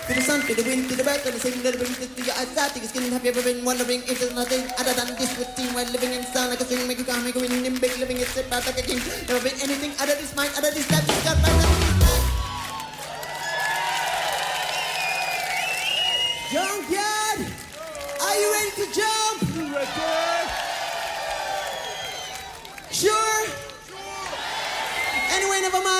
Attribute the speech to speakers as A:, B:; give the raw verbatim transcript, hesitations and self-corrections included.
A: To the sun, to the wind, to the bird, to the same little bit to your eyesight. Take your skin, have you ever been wondering if there's nothing other than this routine while living in sound like a string, make you calm, make you win, big living it, sit back like a king. Never been anything other this mind, other this life, just got right now. Junkyard, are you ready to jump? Sure? Anyway, never mind.